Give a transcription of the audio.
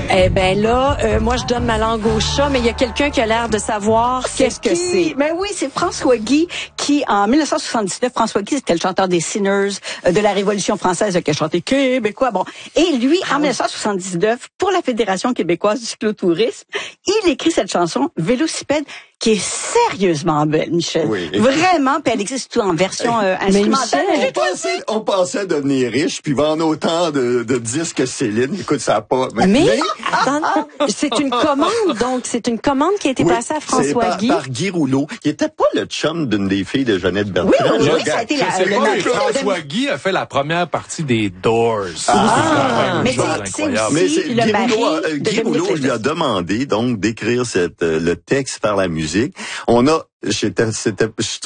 Eh ben là, moi je donne ma langue au chat, mais il y a quelqu'un qui a l'air de savoir qu'est-ce que c'est. Ben oui, c'est François Guy qui, en 1979, François Guy, c'était le chanteur des Sinners, de la Révolution française, qui a chanté québécois. Bon. Et lui, en 1979, pour la Fédération québécoise du cyclotourisme, il écrit cette chanson, Vélocipède, qui est sérieusement belle, Michel. Oui. Vraiment, puis elle existe tout en version instrumentale. On pensait devenir riche, puis vendre autant de disques que Céline. Écoute, ça a pas... Mais attends, c'est une commande, donc. C'est une commande qui a été passée à François Guy. Par Guy Rouleau. Il était pas le chum d'une des filles de Jeannette Bertrand. Oui, ça a été François Guy a fait la première partie des Doors. Mais c'est aussi le mari Guy Rouleau lui a demandé, donc, d'écrire le texte par la musique. On a, je